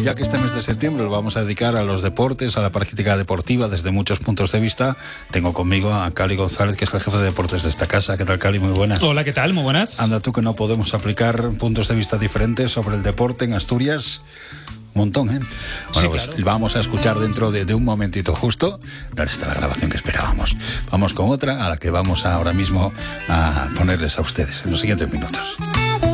ya que este mes de septiembre lo vamos a dedicar a los deportes, a la práctica deportiva desde muchos puntos de vista, tengo conmigo a Cali González, que es el jefe de deportes de esta casa. ¿Qué tal, Cali? Muy buenas. Hola, ¿qué tal? Muy buenas. Anda tú, que no podemos aplicar puntos de vista diferentes sobre el deporte en Asturias. Un montón, ¿eh? Bueno, sí, pues claro. Vamos a escuchar dentro de un momentito justo. No está la grabación que esperábamos. Vamos con otra a la que vamos ahora mismo a ponerles a ustedes en los siguientes minutos.